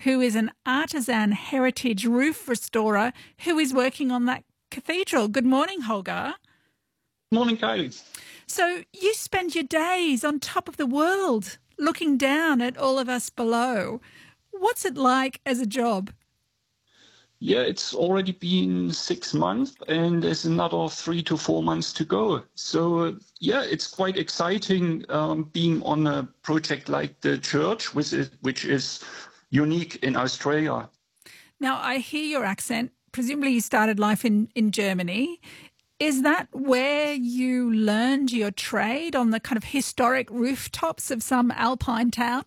who is an artisan heritage roof restorer who is working on that cathedral. Good morning, Holger. Morning, Kylie. So you spend your days on top of the world looking down at all of us below. What's it like as a job? Yeah, it's already been 6 months and there's another 3 to 4 months to go. So, yeah, it's quite exciting being on a project like the church, which is unique in Australia. Now, I hear your accent. Presumably you started life in Germany. Is that where you learned your trade, on the kind of historic rooftops of some alpine town?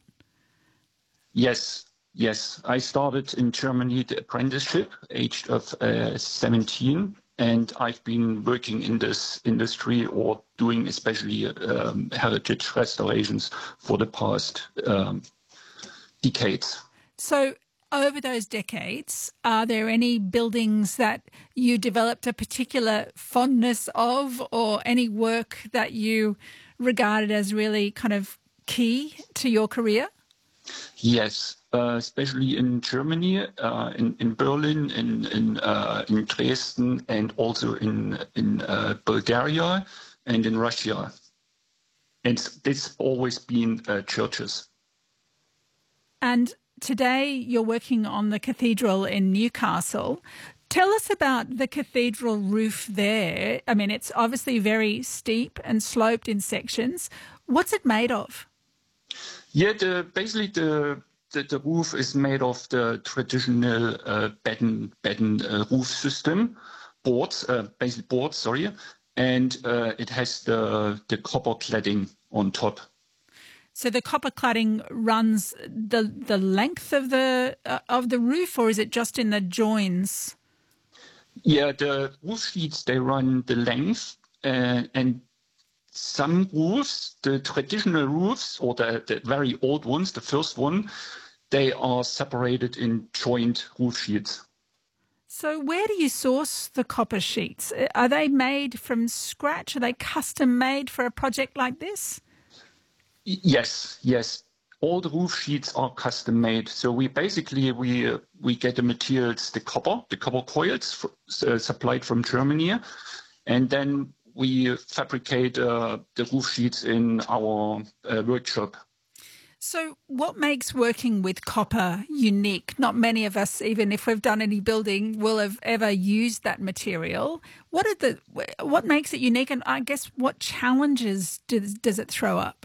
Yes. I started in Germany the apprenticeship, aged of 17, and I've been working in this industry or doing especially heritage restorations for the past decades. So over those decades, are there any buildings that you developed a particular fondness of, or any work that you regarded as really kind of key to your career? Yes, especially in Germany, in Berlin, in Dresden, and also in Bulgaria and in Russia. And it's always been churches. And today you're working on the cathedral in Newcastle. Tell us about the cathedral roof there. I mean, it's obviously very steep and sloped in sections. What's it made of? Yeah, basically the roof is made of the traditional batten roof system, boards, sorry, and it has the copper cladding on top. So the copper cladding runs the length of the roof, or is it just in the joins? Yeah, the roof sheets, they run the length, and some roofs, the traditional roofs or the very old ones, the first one, they are separated in joint roof sheets. So where do you source the copper sheets? Are they made from scratch? Are they custom made for a project like this? Yes. All the roof sheets are custom made. So we basically we get the materials, the copper coils supplied from Germany, and then we fabricate the roof sheets in our workshop. So what makes working with copper unique? Not many of us, even if we've done any building, will have ever used that material. What makes it unique, and I guess what challenges does it throw up?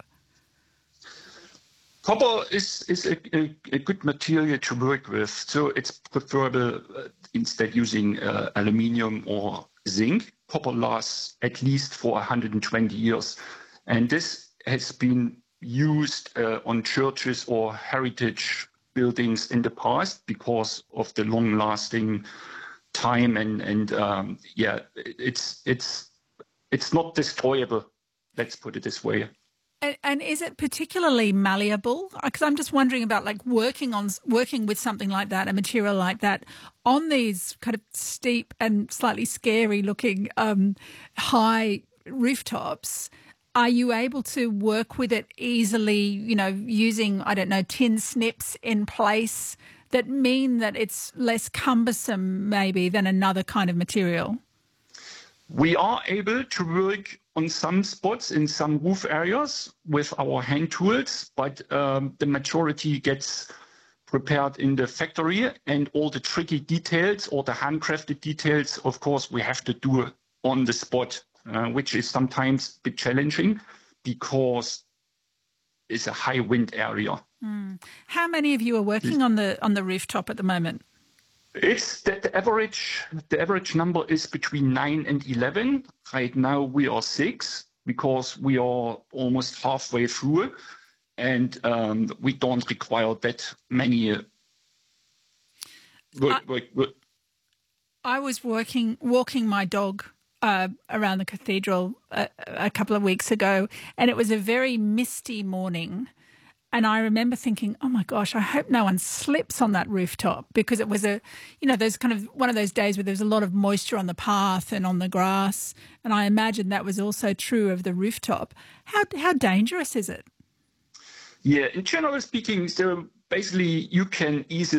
Copper is a good material to work with, so it's preferable instead using aluminium or zinc. Copper lasts at least for 120 years, and this has been used on churches or heritage buildings in the past because of the long-lasting time, and it's not destroyable. Let's put it this way. And is it particularly malleable? Because I'm just wondering about working with something like that, a material like that, on these kind of steep and slightly scary looking high rooftops. Are you able to work with it easily, using, tin snips in place that mean that it's less cumbersome maybe than another kind of material? We are able to work on some spots in some roof areas with our hand tools, but the majority gets prepared in the factory, and all the tricky details or the handcrafted details, of course, we have to do on the spot, which is sometimes a bit challenging because it's a high wind area. How many of you are working on the rooftop at the moment? It's the average number is between 9 and 11. Right now we are 6 because we are almost halfway through, and we don't require that many. I was walking my dog around the cathedral a couple of weeks ago, and it was a very misty morning. And I remember thinking, oh my gosh, I hope no one slips on that rooftop, because it was there's kind of one of those days where there's a lot of moisture on the path and on the grass. And I imagine that was also true of the rooftop. How dangerous is it? Yeah, in general speaking, so basically you can easily